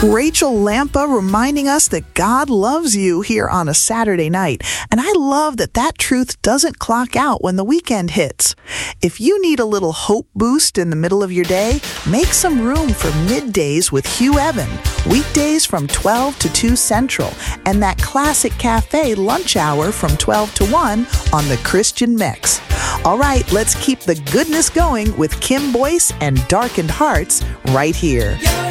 Rachel Lampa reminding us that God loves you here on a Saturday night. And I love that truth doesn't clock out when the weekend hits. If you need a little hope boost in the middle of your day, make some room for Middays with Hugh Evan. Weekdays from 12 to 2 Central. And that classic cafe lunch hour from 12 to 1 on the Christian Mix. All right, let's keep the goodness going with Kim Boyce and Darkened Hearts right here.